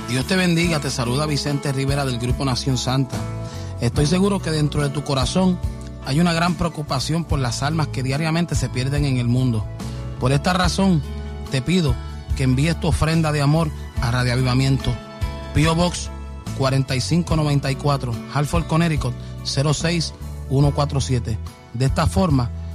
Dios te bendiga, te saluda Vicente Rivera del Grupo Nación Santa. Estoy seguro que dentro de tu corazón hay una gran preocupación por las almas que diariamente se pierden en el mundo. Por esta razón, te pido que envíes tu ofrenda de amor a Radio Avivamiento. P.O. Box 4594, Hartford, Connecticut 06147. De esta forma,